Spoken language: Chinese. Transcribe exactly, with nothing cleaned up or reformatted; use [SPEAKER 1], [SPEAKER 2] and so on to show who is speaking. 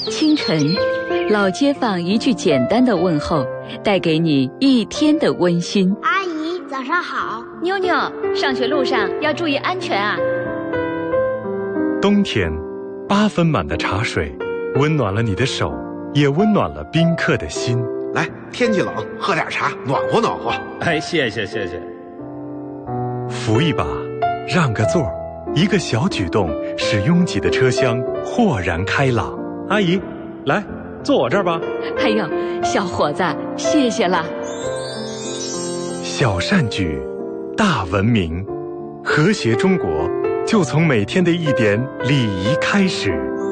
[SPEAKER 1] 清晨，老街坊一句简单的问候，带给你一天的温馨。
[SPEAKER 2] 阿姨，早上好。
[SPEAKER 3] 妞妞，上学路上要注意安全啊。
[SPEAKER 4] 冬天，八分满的茶水，温暖了你的手，也温暖了宾客的心。
[SPEAKER 5] 来，天气冷，喝点茶，暖和暖和。
[SPEAKER 6] 哎，谢谢谢谢。
[SPEAKER 4] 扶一把，让个座，一个小举动，使拥挤的车厢豁然开朗。
[SPEAKER 6] 阿姨，来，坐我这儿吧。
[SPEAKER 1] 哎呦，小伙子，谢谢了。
[SPEAKER 4] 小善举，大文明，和谐中国，就从每天的一点礼仪开始。